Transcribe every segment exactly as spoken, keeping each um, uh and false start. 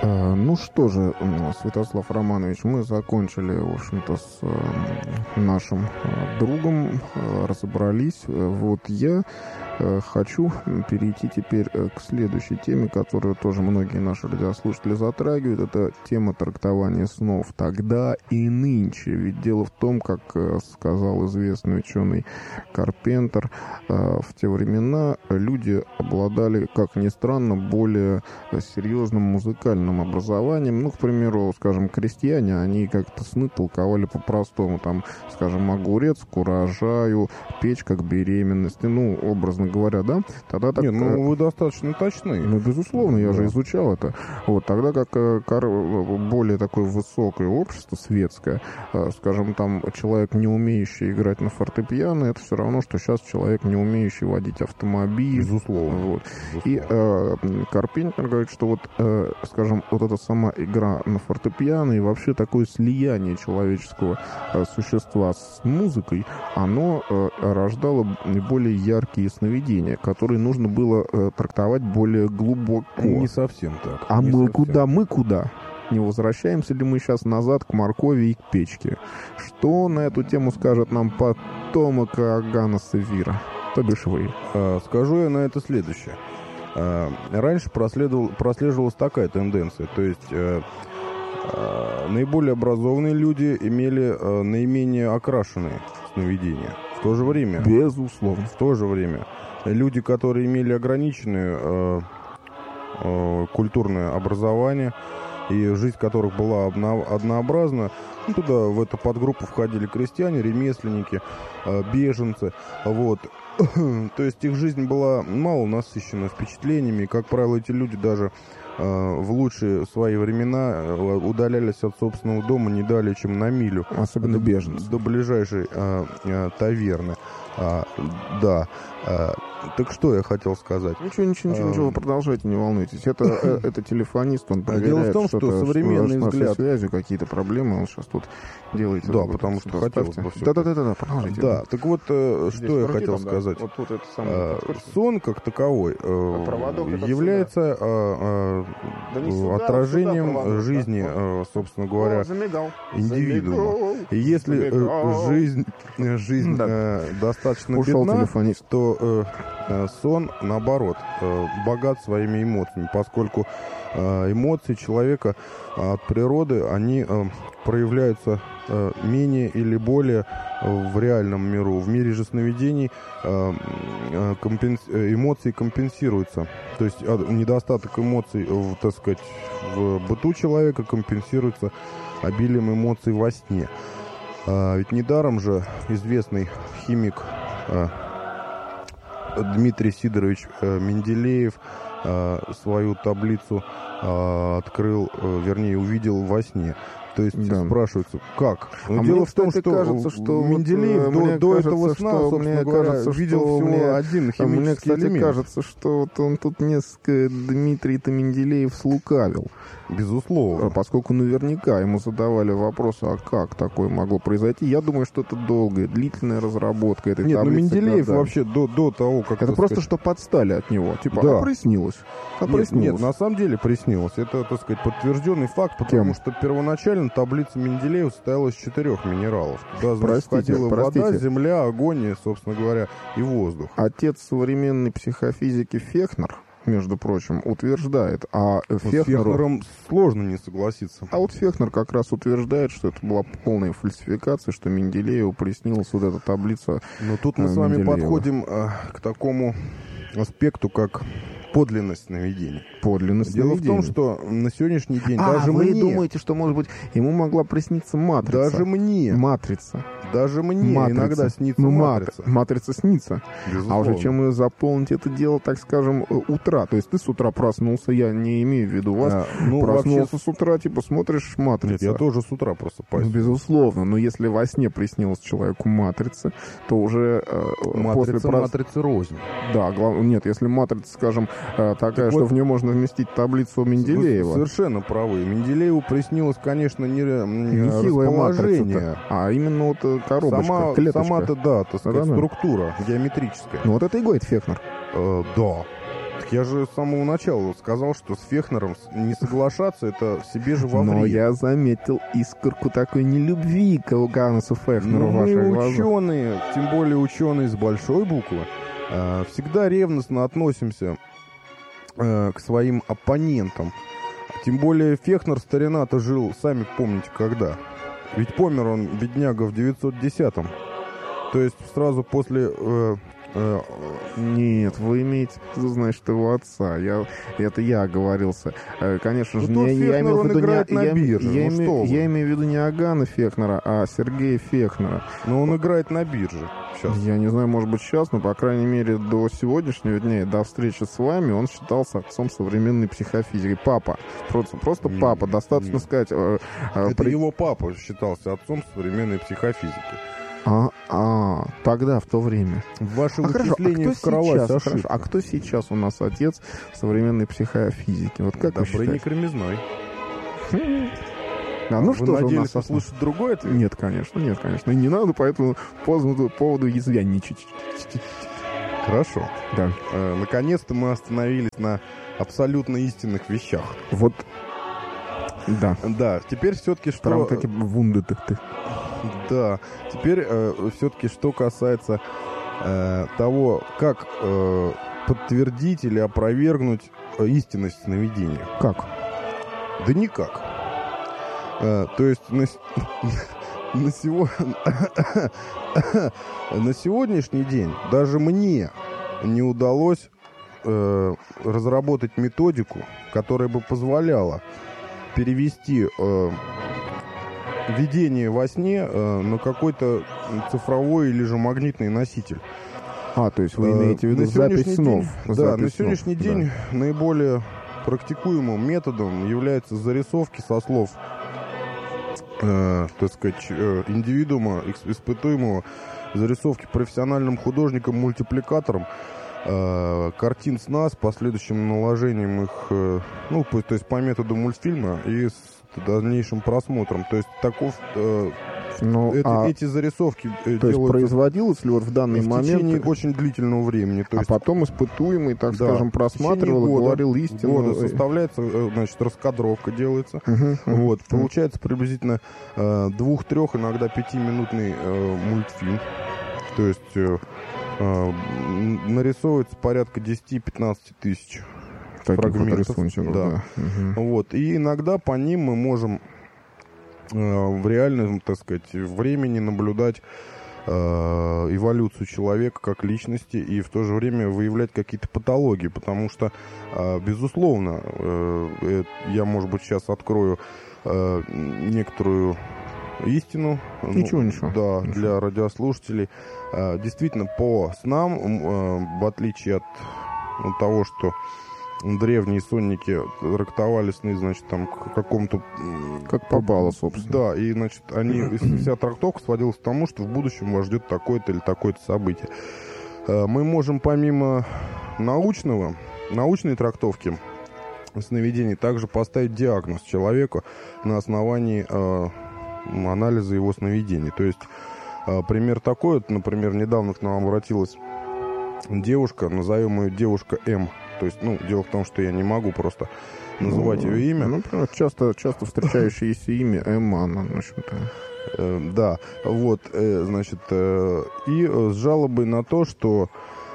Ну что же, Святослав Романович, мы закончили, в общем-то, с нашим другом, разобрались. Вот я хочу перейти теперь к следующей теме, которую тоже многие наши радиослушатели затрагивают. Это тема трактования снов тогда и нынче. Ведь дело в том, как сказал известный ученый Карпентер, в те времена люди обладали, как ни странно, более серьезным музыкальным образованием. Ну, к примеру, скажем, крестьяне, они как-то сны толковали по-простому. Там, скажем, огурец к урожаю, печка к беременности. Ну, образно говоря, да? Тогда так... Нет, ну вы достаточно точны. Ну, безусловно, я да. же изучал это. Вот, тогда как более такое высокое общество, светское, скажем, там, человек, не умеющий играть на фортепиано, это все равно, что сейчас человек, не умеющий водить автомобиль. Безусловно. Вот. Безусловно. И э, Карпентер говорит, что вот, э, скажем, вот эта сама игра на фортепиано и вообще такое слияние человеческого э, существа с музыкой, оно э, рождало более яркие сновидения, которые нужно было э, трактовать более глубоко. Не совсем так. А не мы совсем. куда? Мы куда? Не возвращаемся ли мы сейчас назад к моркови и к печке? Что на эту тему скажет нам потомок Иоганна Севира? То бишь вы. А, скажу я на это следующее. А, раньше прослеживалась такая тенденция, то есть а, а, наиболее образованные люди имели а, наименее окрашенные сновидения. В то же время... Безусловно. В то же время люди, которые имели ограниченное а, а, культурное образование, и жизнь которых была однообразна, ну, туда в эту подгруппу входили крестьяне, ремесленники, беженцы, вот. То есть их жизнь была мало насыщена впечатлениями, и, как правило, эти люди даже в лучшие свои времена удалялись от собственного дома не далее, чем на милю. Особенно беженцы. До ближайшей а, а, таверны. А, да. А, так что я хотел сказать? Ничего, ничего, ничего, ничего, вы продолжайте, не волнуйтесь. Это, это телефонист, он проверяет, дело в том, что современный с взгляд... связи, какие-то проблемы, он сейчас тут делает. Да, потому что хотелось бы все. Да-да-да, продолжите. Да, так вот, Здесь что я хотел там, сказать. Да. Вот тут это самое. А, сон, как таковой, а является а, а, да сюда, отражением сюда, жизни, да. собственно говоря, О, замигал. индивидуума. Замигал. И если замигал. жизнь, жизнь да. достаточно Ушел бедна, телефонист. то сон, наоборот, богат своими эмоциями, поскольку эмоции человека от природы, они проявляются менее или более в реальном миру. В мире же сновидений эмоции компенсируются. То есть недостаток эмоций, так сказать, в быту человека компенсируется обилием эмоций во сне. Ведь недаром же известный химик Дмитрий Сидорович Менделеев свою таблицу открыл, вернее, увидел во сне. То есть да. спрашивается, как? Но а дело мне, в том, что, кажется, что Менделеев вот, до, мне до кажется, этого сна, что, собственно мне говоря, кажется, видел что всего мне, один химический мне, кстати, элемент. кажется, что вот он тут несколько Дмитрий-то Менделеев слукавил. Безусловно. Поскольку наверняка ему задавали вопросы, а как такое могло произойти. Я думаю, что это долгая, длительная разработка этой Нет, таблицы. Нет, ну Менделеев года. вообще до, до того, как... Это просто, сказать... что подстали от него. Типа, да. а приснилось. А нет, приснилось. Нет, на самом деле приснилось. Это, так сказать, подтвержденный факт, потому Кем? что первоначально таблица Менделеева состояла из четырех минералов. Туда, значит, простите, входила простите. вода, земля, огонь и, собственно говоря, и воздух. Отец современной психофизики Фехнер, между прочим, утверждает, а вот Фехнеру... С Фехнером сложно не согласиться. А вот Фехнер как раз утверждает, что это была полная фальсификация, что Менделееву приснилась вот эта таблица. Но тут мы с вами Менделеева. подходим э, к такому аспекту, как подлинность сновидений. Подлинность Дело сновидений. в том, что на сегодняшний день а, даже вы мне... думаете, что, может быть, ему могла присниться матрица? Даже мне. Матрица. Даже мне матрица. иногда снится ну, матрица. Матрица снится. Безусловно. А уже чем ее заполнить, это дело, так скажем, утра. То есть ты с утра проснулся, я не имею в виду вас, а, ну, проснулся вообще... с утра, типа смотришь матрицу. Нет, я тоже с утра просыпаюсь. Ну, безусловно, но если во сне приснилась человеку матрица, то уже э, матрица, после... Матрица рознь. Да, глав... нет, если матрица, скажем, э, такая, так что вот... в нее можно вместить таблицу Менделеева. Вы совершенно правы. Менделееву приснилось, конечно, не, не расположение, а именно вот коробочка, Сама, клеточка. Сама-то, да, так сказать, да, структура геометрическая. Ну вот это и говорит Фехнер. Э, да. Так я же с самого начала сказал, что с Фехнером не соглашаться, это себе же во вред. Но я заметил искорку такой нелюбви к Иоганнесу Фехнеру в ваших глазах. Ученые, тем более ученые с большой буквы, всегда ревностно относимся к своим оппонентам. Тем более Фехнер, старина-то, жил, сами помните, когда. Ведь помер он, бедняга, в девятьсот десятом. То есть сразу после... Э, э, Нет, вы имеете в виду, значит, его отца. Я, это я оговорился. Конечно же, ну, не, я имею в виду не... на Я, бирже. я, ну, име, я имею в виду не Иоганна Фехнера, а Сергея Фехнера. Но он играет на бирже сейчас. Я не знаю, может быть, сейчас, но, по крайней мере, до сегодняшнего дня, до встречи с вами, он считался отцом современной психофизики. Папа. Просто, просто не, папа. Достаточно не. сказать... Э, э, Это при... его папа считался отцом современной психофизики. А, а, тогда, в то время. Ваше а вычисление а в кровать сейчас, ошибка. хорошо, а кто сейчас у нас отец современной психофизики? Вот как вы считаете? Добрыня Кремезной. А, ну Вы что же у нас услышать другой ответ? Нет, конечно, нет, конечно. И не надо по этому поводу, поводу язвянничать. Хорошо. Да. Э, наконец-то мы остановились на абсолютно истинных вещах. Вот. Да. Да, теперь все-таки что... Прям таки вунды ты. Да, теперь э, все-таки что касается э, того, как э, подтвердить или опровергнуть э, истинность сновидения. Как? Да никак. Э, то есть на, на, сего... на сегодняшний день даже мне не удалось э, разработать методику, которая бы позволяла перевести э, видение во сне э, на какой-то цифровой или же магнитный носитель. А, то есть вы имеете в виду на запись снов? День, запись да, на снов. сегодняшний день да. наиболее практикуемым методом являются зарисовки со слов, э, так сказать, э, индивидуума, испытуемого, зарисовки профессиональным художником-мультипликатором, э, картин сна с последующим наложением их, э, ну, по, то есть по методу мультфильма и с дальнейшим просмотром. То есть таков... Э, ну, это, а, эти зарисовки э, то есть делаются производилось ли вот в данный в момент... течение очень длительного времени. То а есть, потом испытуемый, так да, скажем, просматривал, года, говорил истину. Года составляется, значит, раскадровка делается. Uh-huh, uh-huh, вот, uh-huh. Получается приблизительно э, двух-трех, иногда пятиминутный э, мультфильм. То есть э, э, нарисовывается порядка десять-пятнадцать тысяч фрагментов. Вот да. Да. Угу. Вот. И иногда по ним мы можем э, в реальном, так сказать, времени наблюдать э, эволюцию человека как личности и в то же время выявлять какие-то патологии, потому что, э, безусловно, э, э, я, может быть, сейчас открою э, некоторую истину. Ничего, ну, ничего. Да, ничего. Для радиослушателей. Э, действительно, по снам, э, в отличие от, от того, что древние сонники трактовали сны, значит, там, к какому-то... Как попало, собственно. Да, и, значит, они, вся трактовка сводилась к тому, что в будущем вас ждет такое-то или такое-то событие. Мы можем помимо научного, научной трактовки сновидений также поставить диагноз человеку на основании э, анализа его сновидений. То есть, э, пример такой, вот, например, недавно к нам обратилась девушка, назовем ее девушка М. То есть, ну, дело в том, что я не могу просто называть ну, ее имя. Ну, часто, часто встречающееся имя Эмма, она, в общем-то. Э, да, вот, э, значит, э, и с жалобой на то, что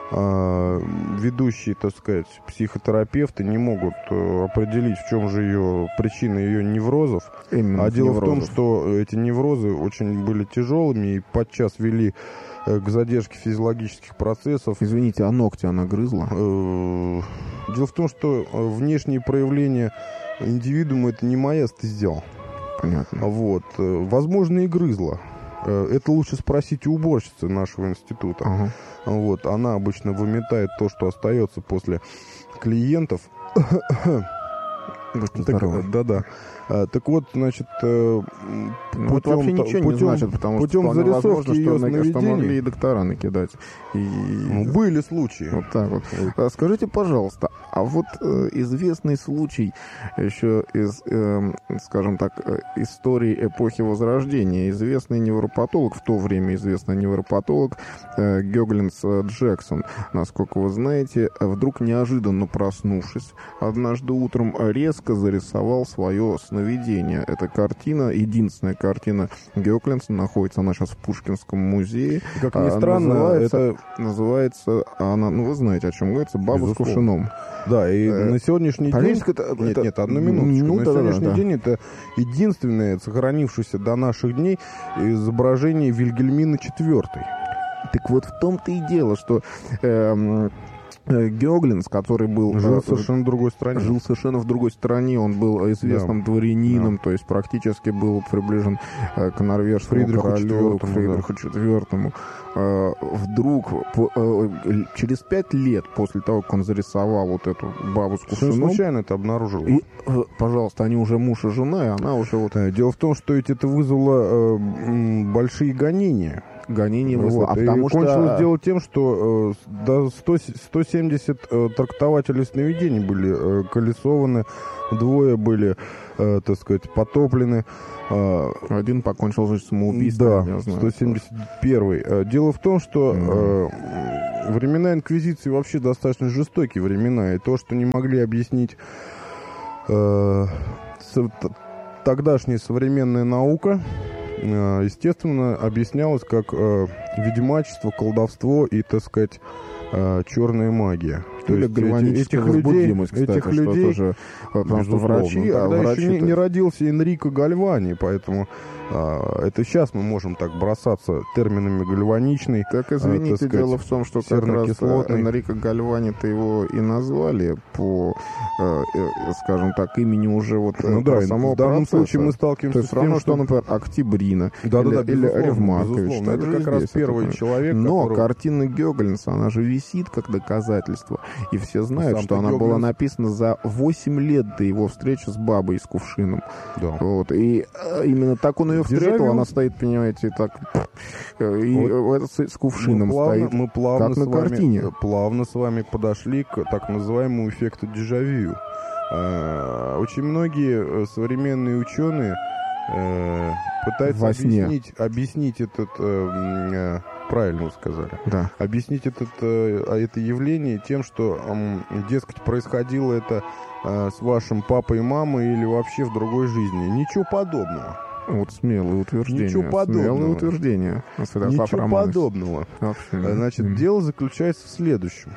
э, ведущие, так сказать, психотерапевты не могут э, определить, в чем же ее причина ее неврозов. Именно а дело неврозов. в том, что эти неврозы очень были тяжелыми и подчас вели к задержке физиологических процессов. Извините, а ногти она грызла? Дело в том, что внешние проявления индивидуума — это не моя стезя. Понятно. Вот. Возможно, и грызла. Это лучше спросить у уборщицы нашего института. Ага. Вот. Она обычно выметает то, что остается после клиентов. Так, да-да. А, так вот, значит, э, ну, путем, это вообще ничего путем, не значит, потому путем что зарисовки возможно, ее что, сновидений... что могли и доктора накидать. И... Ну, были случаи. Вот так вот. А скажите, пожалуйста, а вот э, известный случай еще из, э, скажем так, э, истории эпохи Возрождения, известный невропатолог, в то время известный невропатолог э, Гёгленс Джексон, насколько вы знаете, вдруг неожиданно проснувшись, однажды утром резко зарисовал свое сновидение. Эта картина, единственная картина Гёгленса, находится она сейчас в Пушкинском музее. Как ни а, странно, называется, это... называется она, ну вы знаете, о чем говорится, «Баба с кувшином». Да, и э, на сегодняшний день... Это, нет, это... нет, одну минуточку. Ну, на да, сегодняшний да, день да. это единственное сохранившееся до наших дней изображение Вильгельмины четвёртой. Так вот в том-то и дело, что... Э, Гёгленс, который был... Жил совершенно в другой стране. Жил совершенно в другой стране. Он был известным да. дворянином, да. то есть практически был приближен э, к норвежскому Фридриху королю, к четвёртому, Фридриху да. четвёртому. Э, вдруг, по, э, через пять лет после того, как он зарисовал вот эту бабу с кувшином... случайно это обнаружил. И, э, пожалуйста, они уже муж и жена, и она уже вот... Дело в том, что ведь это вызвало э, большие гонения. Гонение вызвало. Вот. А потому и кончилось что... дело тем, что э, до сто семьдесят э, трактователей сновидений были э, колесованы, двое были, э, так сказать, потоплены. Э, Один покончил жизнь самоубийством. Да, сто семьдесят первый. Э, дело в том, что э, времена Инквизиции вообще достаточно жестокие времена, и то, что не могли объяснить э, со, тогдашняя современная наука, естественно, объяснялось как э, ведьмачество, колдовство и, так сказать, э, черная магия. То Или есть эти, этих людей, кстати, этих людей, тоже, потому что врачи, тогда а еще врачи не, не родился Энрико Гальвани, поэтому а, это сейчас мы можем так бросаться терминами гальваничный. Так, извините, а, так дело сказать, в том, что как раз Энрико Гальвани-то его и назвали по, э, э, скажем так, имени уже вот ну, да, самого в данном процесса. случае мы сталкиваемся с тем, что, что, например, Октябрина да, или, да, да, или безусловно, Ревмакович. безусловно. Это как раз первый это, человек, но которого... картина Гёгленса, она же висит как доказательство, и все знают, Сам что она Гёгленс... была написана за восемь лет до его встречи с бабой с кувшином. Да. Вот. И э, именно так он ее встретил. Дежавю. Она стоит, понимаете, так... И вот. с, с кувшином мы плавно, стоит, мы плавно как на с вами, картине. Плавно с вами подошли к так называемому эффекту дежавю. Э, очень многие современные ученые э, пытаются объяснить, объяснить этот... Э, э, правильно вы сказали. Да. Объяснить этот, э, это явление тем, что, э, дескать, происходило это э, с вашим папой и мамой или вообще в другой жизни. Ничего подобного. Вот смелое утверждение. Ничего подобного. Смелое утверждение. Ничего Романович. подобного. Вообще, Значит, mm. дело заключается в следующем.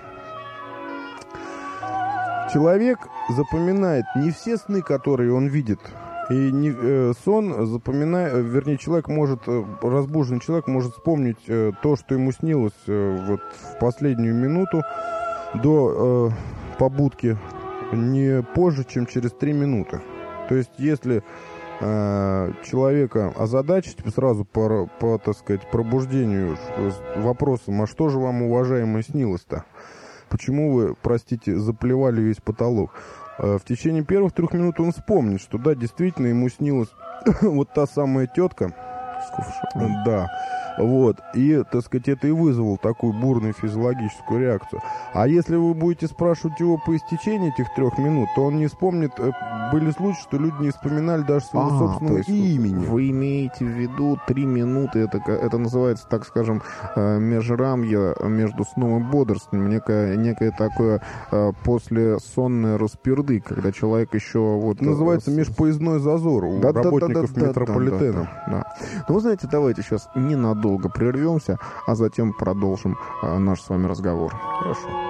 Человек запоминает не все сны, которые он видит. И не, э, сон запоминает, вернее, человек может, э, разбуженный человек может вспомнить э, то, что ему снилось э, вот в последнюю минуту до э, побудки не позже, чем через три минуты. То есть, если э, человека озадачить сразу по, по, так сказать, пробуждению вопросом, а что же вам, уважаемый, снилось-то? Почему вы, простите, заплевали весь потолок? В течение первых трех минут он вспомнит, что да, действительно ему снилась вот та самая тетка. Да. Вот. И, так сказать, это и вызвало такую бурную физиологическую реакцию. А если вы будете спрашивать его по истечении этих трех минут, то он не вспомнит. Были случаи, что люди не вспоминали даже своего а, собственного имени. Вы имеете в виду три минуты, это, это называется, так скажем, межрамье между сном и бодрствованием, некое, некое такое послесонное расперды, когда человек еще вот... Называется межпоездной зазор у да, работников да, да, да, метрополитена. Да, да, да. Ну, вы знаете, давайте сейчас ненадолго прервемся, а затем продолжим а, наш с вами разговор. Хорошо.